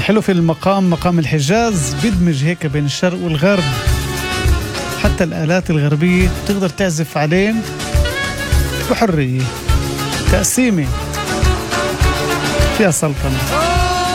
والحلو في المقام مقام الحجاز بيدمج هيك بين الشرق والغرب، حتى الآلات الغربية تقدر تعزف عليه بحرية، تقسيمة فيها سلطنة.